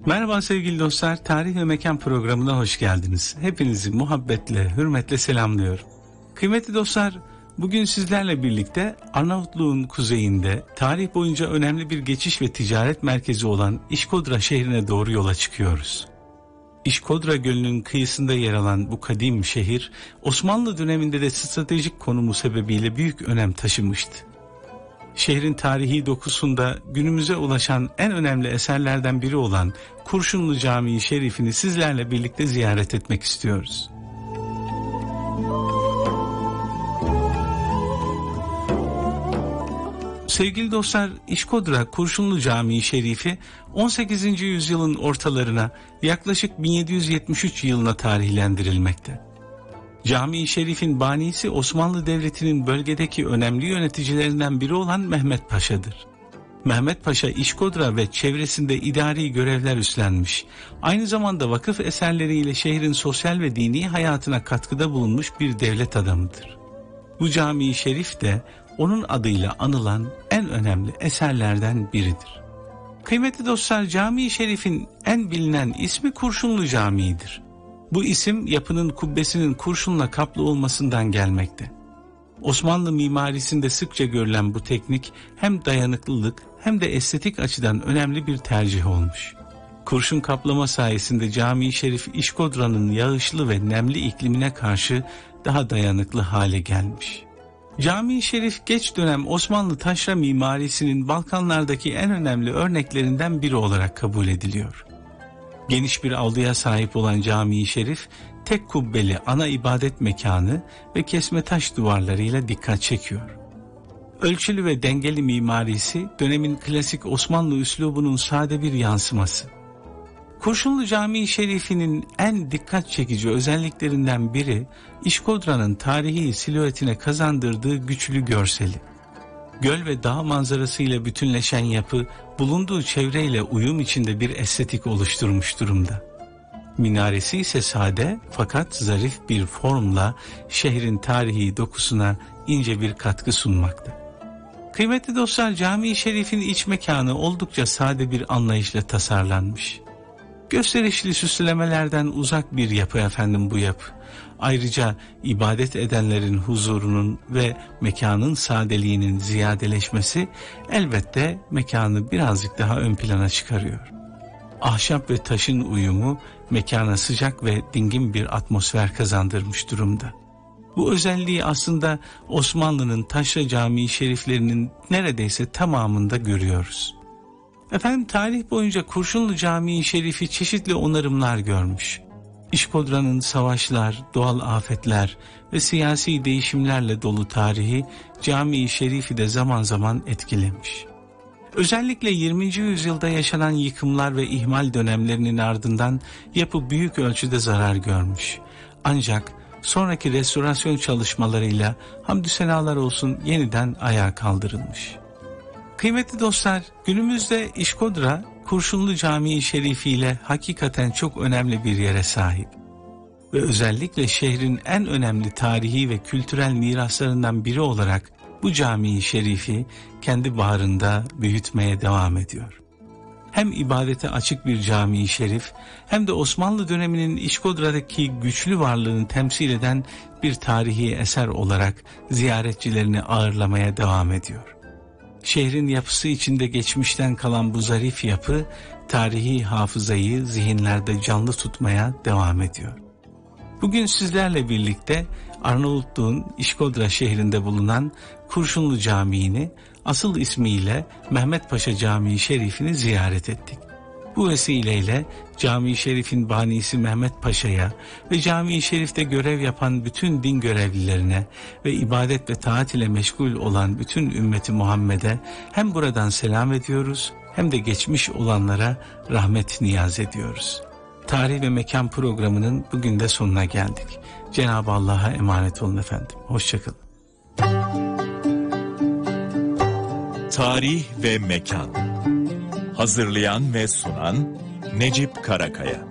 Merhaba sevgili dostlar, Tarih ve Mekan programına hoş geldiniz. Hepinizi muhabbetle, hürmetle selamlıyorum. Kıymetli dostlar, bugün sizlerle birlikte Arnavutluğun kuzeyinde tarih boyunca önemli bir geçiş ve ticaret merkezi olan İşkodra şehrine doğru yola çıkıyoruz. İşkodra Gölü'nün kıyısında yer alan bu kadim şehir, Osmanlı döneminde de stratejik konumu sebebiyle büyük önem taşımıştı. Şehrin tarihi dokusunda günümüze ulaşan en önemli eserlerden biri olan Kurşunlu Camii Şerifini sizlerle birlikte ziyaret etmek istiyoruz. Sevgili dostlar, İşkodra Kurşunlu Camii Şerifi 18. yüzyılın ortalarına, yaklaşık 1773 yılına tarihlendirilmekte. Cami-i Şerif'in banisi Osmanlı Devleti'nin bölgedeki önemli yöneticilerinden biri olan Mehmet Paşa'dır. Mehmet Paşa İşkodra ve çevresinde idari görevler üstlenmiş, aynı zamanda vakıf eserleriyle şehrin sosyal ve dini hayatına katkıda bulunmuş bir devlet adamıdır. Bu Cami-i Şerif de onun adıyla anılan en önemli eserlerden biridir. Kıymetli dostlar, Cami-i Şerif'in en bilinen ismi Kurşunlu Camii'dir. Bu isim yapının kubbesinin kurşunla kaplı olmasından gelmekte. Osmanlı mimarisinde sıkça görülen bu teknik hem dayanıklılık hem de estetik açıdan önemli bir tercih olmuş. Kurşun kaplama sayesinde Cami-i Şerif İşkodra'nın yağışlı ve nemli iklimine karşı daha dayanıklı hale gelmiş. Cami-i Şerif geç dönem Osmanlı taşra mimarisinin Balkanlardaki en önemli örneklerinden biri olarak kabul ediliyor. Geniş bir avluya sahip olan Cami-i Şerif, tek kubbeli ana ibadet mekanı ve kesme taş duvarlarıyla dikkat çekiyor. Ölçülü ve dengeli mimarisi dönemin klasik Osmanlı üslubunun sade bir yansıması. Kurşunlu Camii Şerifi'nin en dikkat çekici özelliklerinden biri, İşkodra'nın tarihi silüetine kazandırdığı güçlü görseli. Göl ve dağ manzarasıyla bütünleşen yapı, bulunduğu çevreyle uyum içinde bir estetik oluşturmuş durumda. Minaresi ise sade fakat zarif bir formla şehrin tarihi dokusuna ince bir katkı sunmakta. Kıymetli dostlar, Cami-i Şerif'in iç mekanı oldukça sade bir anlayışla tasarlanmış. Gösterişli süslemelerden uzak bir yapı efendim bu yapı. Ayrıca ibadet edenlerin huzurunun ve mekanın sadeliğinin ziyadeleşmesi elbette mekanı birazcık daha ön plana çıkarıyor. Ahşap ve taşın uyumu mekana sıcak ve dingin bir atmosfer kazandırmış durumda. Bu özelliği aslında Osmanlı'nın taşra camii şeriflerinin neredeyse tamamında görüyoruz. Efendim, tarih boyunca Kurşunlu Camii Şerifi çeşitli onarımlar görmüş. İşkodra'nın savaşlar, doğal afetler ve siyasi değişimlerle dolu tarihi Cami-i Şerif'i de zaman zaman etkilemiş. Özellikle 20. yüzyılda yaşanan yıkımlar ve ihmal dönemlerinin ardından yapı büyük ölçüde zarar görmüş. Ancak sonraki restorasyon çalışmalarıyla hamdü senalar olsun yeniden ayağa kaldırılmış. Kıymetli dostlar, günümüzde İşkodra, Kurşunlu Camii Şerifi ile hakikaten çok önemli bir yere sahip. Ve özellikle şehrin en önemli tarihi ve kültürel miraslarından biri olarak bu Camii Şerifi kendi bağrında büyütmeye devam ediyor. Hem ibadete açık bir Camii Şerif hem de Osmanlı döneminin İşkodra'daki güçlü varlığını temsil eden bir tarihi eser olarak ziyaretçilerini ağırlamaya devam ediyor. Şehrin yapısı içinde geçmişten kalan bu zarif yapı, tarihi hafızayı zihinlerde canlı tutmaya devam ediyor. Bugün sizlerle birlikte Arnavutluğun İşkodra şehrinde bulunan Kurşunlu Camii'ni, asıl ismiyle Mehmet Paşa Camii Şerifini ziyaret ettik. Bu vesileyle Cami-i Şerif'in banisi Mehmet Paşa'ya ve Cami-i Şerif'te görev yapan bütün din görevlilerine ve ibadet ve taat ile meşgul olan bütün ümmeti Muhammed'e hem buradan selam ediyoruz hem de geçmiş olanlara rahmet niyaz ediyoruz. Tarih ve Mekan programının bugün de sonuna geldik. Cenab-ı Allah'a emanet olun efendim. Hoşçakalın. Tarih ve Mekan. Hazırlayan ve sunan Necip Karakaya.